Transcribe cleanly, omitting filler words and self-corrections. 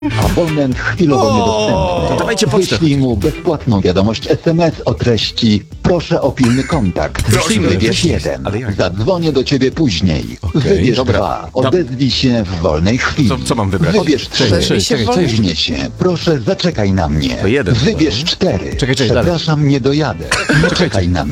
Abonent chwilowo niedostępny. To dawajcie pocztę. Wyślij mu bezpłatną wiadomość SMS o treści "Proszę o pilny kontakt". Prosimy, Wybierz wyślij. 1. Ale jak? Zadzwonię do ciebie później. Wybierz dobra. 2. Odezwij się w wolnej chwili. Co mam wybrać? Wybierz 3. Odezwij się w wolnej Później się. Proszę, zaczekaj na mnie. To 1. Wybierz 4. Czekaj, dalej. Przepraszam, nie dojadę. Nie czekaj na mnie.